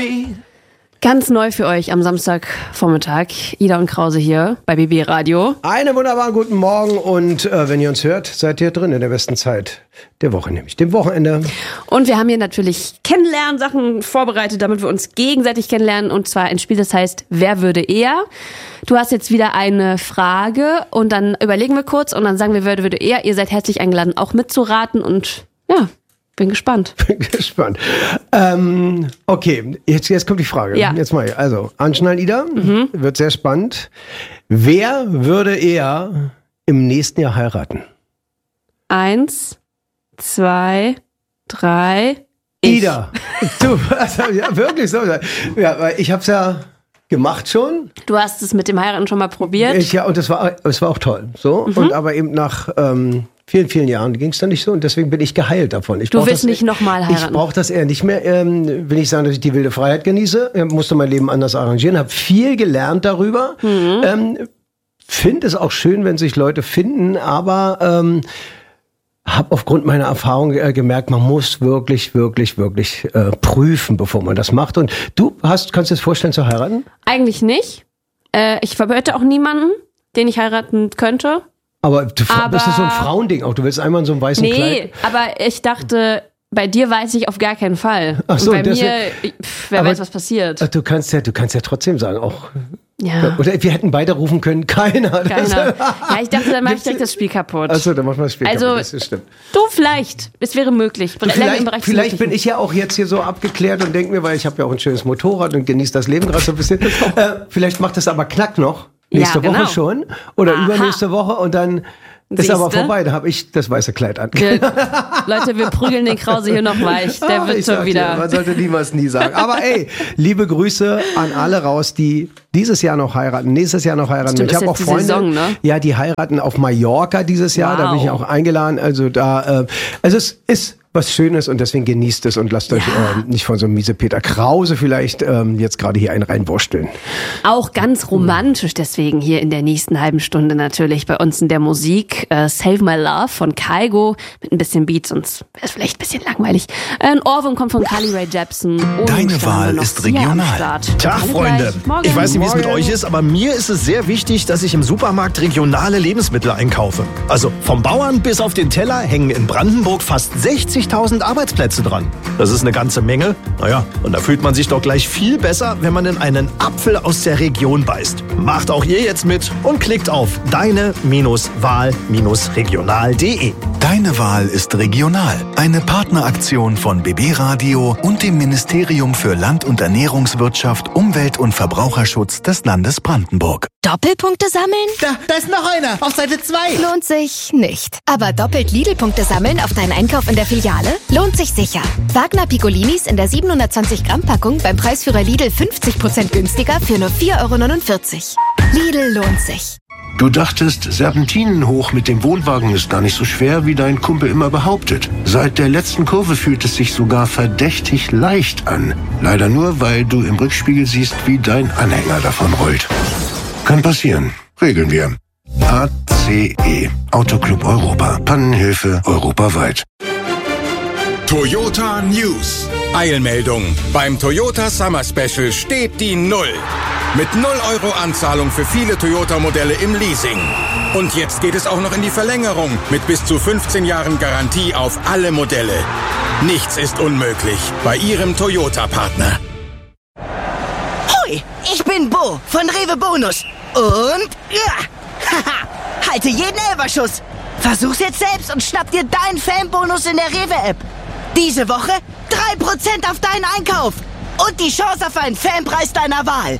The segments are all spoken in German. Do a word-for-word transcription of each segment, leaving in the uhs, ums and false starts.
night. Ganz neu für euch am Samstagvormittag. Ida und Krause hier bei B B Radio. Einen wunderbaren guten Morgen und äh, wenn ihr uns hört, seid ihr drin in der besten Zeit der Woche, nämlich dem Wochenende. Und wir haben hier natürlich Kennenlernsachen vorbereitet, damit wir uns gegenseitig kennenlernen. Und zwar ein Spiel, das heißt, wer würde eher? Du hast jetzt wieder eine Frage und dann überlegen wir kurz und dann sagen wir, wer würde eher? Ihr seid herzlich eingeladen, auch mitzuraten und ja... Bin gespannt. Bin gespannt. Ähm, okay, jetzt, jetzt kommt die Frage. Ja. Jetzt mal, also anschnallen, Ida. Mhm. Wird sehr spannend. Wer würde eher im nächsten Jahr heiraten? Eins, zwei, drei, ich. Ida. Du, also, ja, wirklich so. Ja, weil ich hab's ja gemacht schon. Du hast es mit dem Heiraten schon mal probiert. Ich, ja, und das war, es war auch toll. So. Mhm. Und aber eben nach ähm, vielen, vielen Jahren ging es dann nicht so und deswegen bin ich geheilt davon. Ich du willst nicht nochmal heiraten? Ich brauche das eher nicht mehr. Ähm, will ich sagen, dass ich die wilde Freiheit genieße. Ich musste mein Leben anders arrangieren, habe viel gelernt darüber. Mhm. Ähm, finde es auch schön, wenn sich Leute finden, aber ähm, habe aufgrund meiner Erfahrung äh, gemerkt, man muss wirklich, wirklich, wirklich äh, prüfen, bevor man das macht. Und du hast, kannst du dir das vorstellen, zu heiraten? Eigentlich nicht. Äh, ich verwirte auch niemanden, den ich heiraten könnte. Aber, du, aber das ist so ein Frauending auch. Du willst einmal in so einem weißen nee, Kleid. Nee, aber ich dachte, bei dir weiß ich auf gar keinen Fall. Ach so, und bei deswegen, mir, pff, wer weiß, was passiert. Du kannst ja, du kannst ja trotzdem sagen, auch. Ja. Oder wir hätten beide rufen können, keiner. Keiner. Ja, ich dachte, dann mache ich direkt das Spiel kaputt. Achso, dann machen wir das Spiel also, kaputt. Das stimmt. Du vielleicht, es wäre möglich. Du, vielleicht vielleicht bin ich ja auch jetzt hier so abgeklärt und denke mir, weil ich habe ja auch ein schönes Motorrad und genieße das Leben gerade so ein bisschen. äh, vielleicht macht das aber Knack noch. Nächste ja, genau. Woche schon. Oder Aha. übernächste Woche und dann ist Siehste? aber vorbei, da habe ich das weiße Kleid an. Wir, Leute, wir prügeln den Krause hier noch weich. Der Ach, wird schon wieder... Dir, man sollte niemals nie sagen. Aber ey, liebe Grüße an alle raus, die dieses Jahr noch heiraten, nächstes Jahr noch heiraten. Stimmt, ich habe auch Freunde, Saison, ne? ja, die heiraten auf Mallorca dieses Jahr. Wow. Da bin ich auch eingeladen. Also da, äh, also es ist was Schönes und deswegen genießt es und lasst euch ja. äh, nicht von so einem miese Peter Krause vielleicht ähm, jetzt gerade hier einen reinwursteln. Auch ganz romantisch deswegen hier in der nächsten halben Stunde natürlich bei uns in der Musik. Äh, Save My Love von Kygo mit ein bisschen Beats, sonst wäre es vielleicht ein bisschen langweilig. Ein Ohrwurm kommt von Carly Rae Jepsen. Deine Wahl ist regional. Tag, Freunde. Ich weiß nicht, wie es mit euch ist, aber mir ist es sehr wichtig, dass ich im Supermarkt regionale Lebensmittel einkaufe. Also vom Bauern bis auf den Teller hängen in Brandenburg fast sechzigtausend Arbeitsplätze dran. Das ist eine ganze Menge. Naja, und da fühlt man sich doch gleich viel besser, wenn man in einen Apfel aus der Region beißt. Macht auch ihr jetzt mit und klickt auf deine Wahl regional punkt de. Deine Wahl ist regional. Eine Partneraktion von B B Radio und dem Ministerium für Land- und Ernährungswirtschaft, Umwelt- und Verbraucherschutz des Landes Brandenburg. Doppelpunkte sammeln? Da, da ist noch einer, auf Seite zwei. Lohnt sich nicht. Aber doppelt Lidl-Punkte sammeln auf deinen Einkauf in der Filiale? Lohnt sich sicher. Wagner Piccolinis in der siebenhundertzwanzig Gramm Packung beim Preisführer Lidl fünfzig Prozent günstiger für nur vier Euro neunundvierzig. Lidl lohnt sich. Du dachtest, Serpentinen hoch mit dem Wohnwagen ist gar nicht so schwer, wie dein Kumpel immer behauptet. Seit der letzten Kurve fühlt es sich sogar verdächtig leicht an. Leider nur, weil du im Rückspiegel siehst, wie dein Anhänger davon rollt. Kann passieren. Regeln wir. A C E. Autoclub Europa. Pannenhilfe europaweit. Toyota News. Eilmeldung. Beim Toyota Summer Special steht die Null. Mit null Euro Anzahlung für viele Toyota-Modelle im Leasing. Und jetzt geht es auch noch in die Verlängerung mit bis zu fünfzehn Jahren Garantie auf alle Modelle. Nichts ist unmöglich bei Ihrem Toyota-Partner. Hoi, ich bin Bo von Rewe Bonus. Und ja, haha, halte jeden Elberschuss. Versuch's jetzt selbst und schnapp dir deinen Fanbonus in der Rewe-App. Diese Woche drei Prozent auf deinen Einkauf. Und die Chance auf einen Fanpreis deiner Wahl.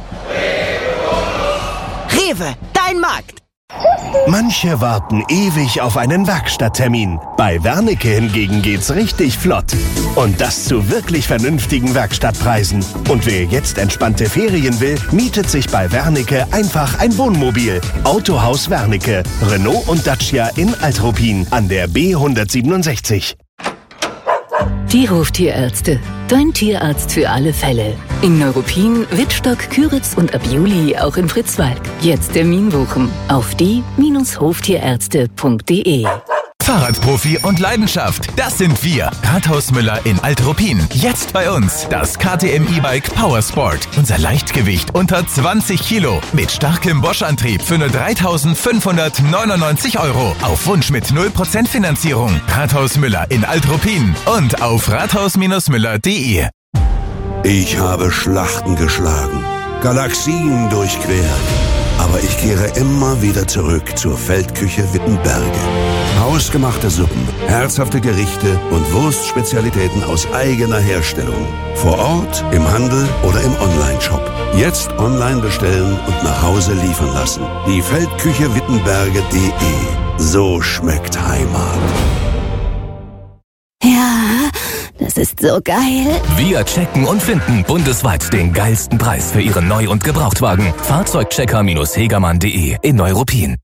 Rewe, dein Markt. Manche warten ewig auf einen Werkstatttermin. Bei Wernicke hingegen geht's richtig flott. Und das zu wirklich vernünftigen Werkstattpreisen. Und wer jetzt entspannte Ferien will, mietet sich bei Wernicke einfach ein Wohnmobil. Autohaus Wernicke, Renault und Dacia in Altruppin an der B hundertsiebenundsechzig. Die Hoftierärzte. Dein Tierarzt für alle Fälle. In Neuruppin, Wittstock, Küritz und ab Juli auch in Fritzwalk. Jetzt Termin buchen auf die Hoftierärzte punkt de. Fahrradprofi und Leidenschaft, das sind wir. Rathaus Müller in Alt-Ruppin. Jetzt bei uns das K T M E-Bike Powersport. Unser Leichtgewicht unter zwanzig Kilo. Mit starkem Bosch-Antrieb für nur dreitausendfünfhundertneunundneunzig Euro. Auf Wunsch mit null Prozent Finanzierung. Rathaus Müller in Alt-Ruppin und auf rathaus Müller punkt de. Ich habe Schlachten geschlagen, Galaxien durchquert. Aber ich kehre immer wieder zurück zur Feldküche Wittenberge. Hausgemachte Suppen, herzhafte Gerichte und Wurstspezialitäten aus eigener Herstellung. Vor Ort, im Handel oder im Onlineshop. Jetzt online bestellen und nach Hause liefern lassen. Die Feldküche Wittenberge punkt de. So schmeckt Heimat. Ja, das ist so geil. Wir checken und finden bundesweit den geilsten Preis für Ihren Neu- und Gebrauchtwagen. Fahrzeugchecker Hegermann punkt de in Neuruppin.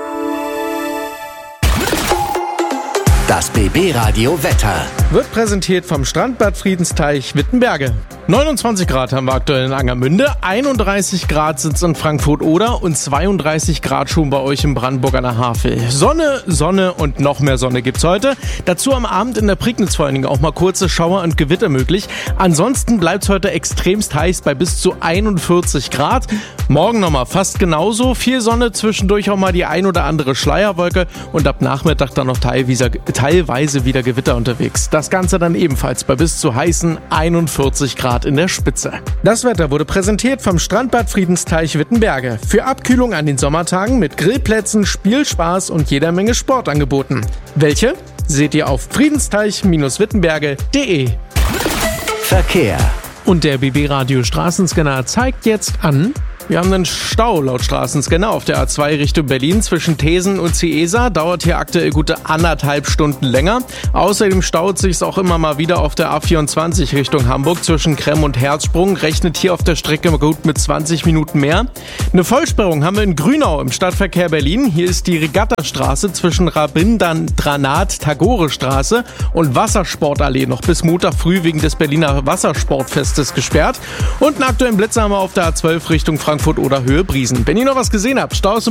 Das B B-Radio Wetter wird präsentiert vom Strandbad Friedensteich Wittenberge. neunundzwanzig Grad haben wir aktuell in Angermünde, einunddreißig Grad sitzt in Frankfurt-Oder und zweiunddreißig Grad schon bei euch im Brandenburg an der Havel. Sonne, Sonne und noch mehr Sonne gibt's heute. Dazu am Abend in der Prignitz vor allen Dingen auch mal kurze Schauer und Gewitter möglich. Ansonsten bleibt's heute extremst heiß bei bis zu einundvierzig Grad. Morgen nochmal fast genauso. Viel Sonne, zwischendurch auch mal die ein oder andere Schleierwolke und ab Nachmittag dann noch teilweise, teilweise wieder Gewitter unterwegs. Das Ganze dann ebenfalls bei bis zu heißen einundvierzig Grad in der Spitze. Das Wetter wurde präsentiert vom Strandbad Friedensteich Wittenberge. Für Abkühlung an den Sommertagen mit Grillplätzen, Spielspaß und jeder Menge Sportangeboten. Welche? Seht ihr auf friedensteich Wittenberge punkt de. Verkehr. Und der B B-Radio Straßenscanner zeigt jetzt an... Wir haben einen Stau laut Straßenscanner auf der A zwei Richtung Berlin zwischen Thesen und Ciesa. Dauert hier aktuell gute anderthalb Stunden länger. Außerdem staut sich's auch immer mal wieder auf der A vierundzwanzig Richtung Hamburg zwischen Kremm und Herzsprung. Rechnet hier auf der Strecke gut mit zwanzig Minuten mehr. Eine Vollsperrung haben wir in Grünau im Stadtverkehr Berlin. Hier ist die Regattastraße zwischen Rabindranath-Tagore-Straße und Wassersportallee noch bis Montag früh wegen des Berliner Wassersportfestes gesperrt. Und einen aktuellen Blitzer haben wir auf der A zwölf Richtung Frankfurt oder Höhe Briesen. Wenn ihr noch was gesehen habt, Staus